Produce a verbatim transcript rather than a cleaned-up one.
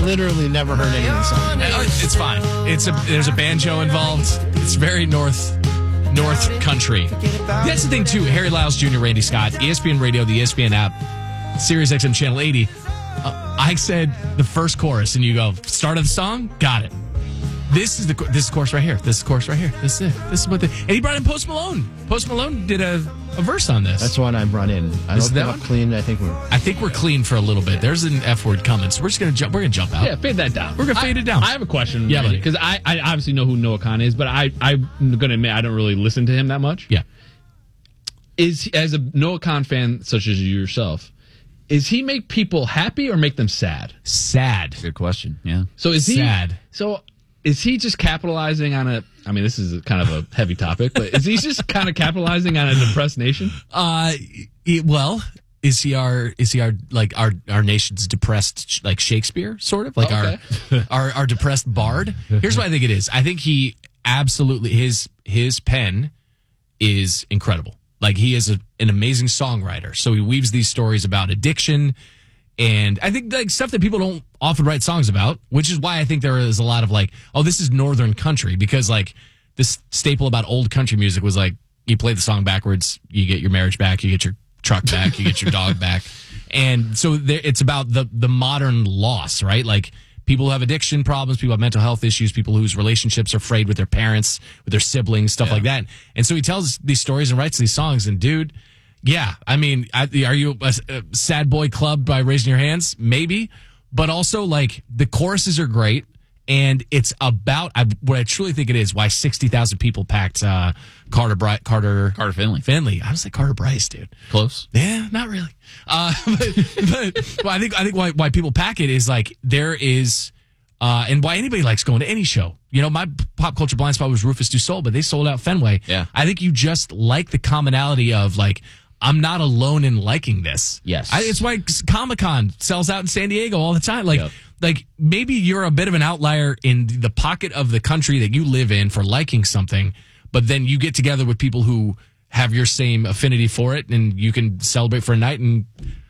literally never heard any of the songs. It's fine. It's a there's a banjo involved. It's very north north country. That's the thing too. Harry Lyles Junior, Randy Scott, E S P N Radio, the E S P N app, Sirius X M Channel eighty. Uh, I said the first chorus, and you go start of the song. Got it. This is the this is the chorus right here. This is the chorus right here. This is it. This is what the and he brought in Post Malone. Post Malone did a, a verse on this. That's one I brought in. I Is don't that think I'm clean. I think we're. I think we're clean for a little bit. There's an F word coming, so we're just gonna jump. We're gonna jump out. Yeah, fade that down. We're gonna fade I, it down. I have a question. Yeah, buddy. Because I, I obviously know who Noah Khan is, but I I'm gonna admit I don't really listen to him that much. Yeah. Is as a Noah Khan fan such as you yourself, is he make people happy or make them sad? Sad. Good question. Yeah. So is he Sad. So is he just capitalizing on a? I mean, this is kind of a heavy topic, but is he just kind of capitalizing on a depressed nation? Uh, it, well, is he our is he our like our our nation's depressed like Shakespeare sort of like Okay. our our our depressed bard? Here's what I think it is. I think he absolutely his his pen is incredible. Like he is a, an amazing songwriter. So he weaves these stories about addiction. And I think like stuff that people don't often write songs about, which is why I think there is a lot of like, oh, this is Northern country, because like this staple about old country music was like, you play the song backwards, you get your marriage back, you get your truck back, you get your dog back. And so there, it's about the, the modern loss, right? Like people who have addiction problems, people have mental health issues, people whose relationships are frayed with their parents, with their siblings, stuff Yeah. like that. And so he tells these stories and writes these songs, and dude, yeah, I mean, I, are you a, a sad boy club by raising your hands? Maybe. But also, like, the choruses are great, and it's about I, what I truly think it is, why sixty thousand people packed uh, Carter Bri- Carter Carter Finley. Finley. I was like Carter Bryce, dude. Close. Yeah, not really. Uh, but but well, I think I think why why people pack it is like there is, uh, and why anybody likes going to any show. You know, my pop culture blind spot was Rufus Du Sol, but they sold out Fenway. Yeah. I think you just like the commonality of like, I'm not alone in liking this. Yes. I, it's why Comic-Con sells out in San Diego all the time. Like, Yep. like maybe you're a bit of an outlier in the pocket of the country that you live in for liking something, but then you get together with people who have your same affinity for it, and you can celebrate for a night and